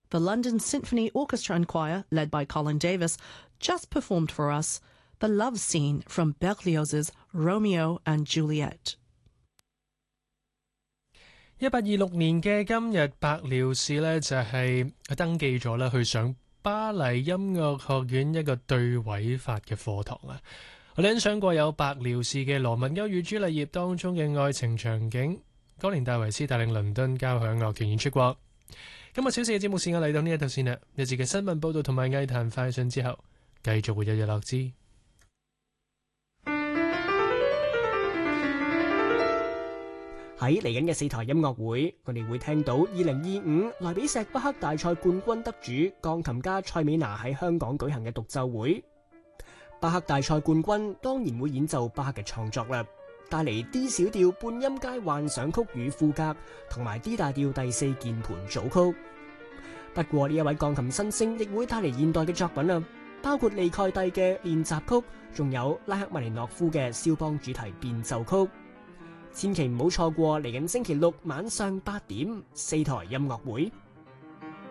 The London Symphony Orchestra and Choir, led by Colin Davis, just performed for us the love scene from Berlioz's Romeo and Juliet. 1826年嘅今日，白遼士呢就係登記咗啦，去上巴黎音樂學院一個對位法嘅課堂啊！我哋欣賞過有白遼士嘅羅密歐與朱麗葉當中嘅愛情場景，哥連戴維斯帶領倫敦交響樂團演出過。今日小時嘅節目時間嚟到呢一度先啦，一節嘅新聞報導同埋藝壇快訊之後，繼續會有日落之。 喺嚟緊嘅4台音樂會，我哋會聽到2025萊比錫巴赫大賽冠軍得主鋼琴家塞美娜喺香港舉行嘅獨奏會。巴赫大賽冠軍當然會演奏巴赫嘅創作啦，帶嚟 D 小調半音階幻想曲與賦格，同埋 D 大調第4鍵盤組曲。不過呢一位鋼琴新星亦會帶嚟現代嘅作品啊，包括利蓋蒂嘅練習曲，仲有拉赫瑪尼諾夫嘅肖邦主題變奏曲。千祈唔好錯過嚟緊星期六晚上8點4台音樂會。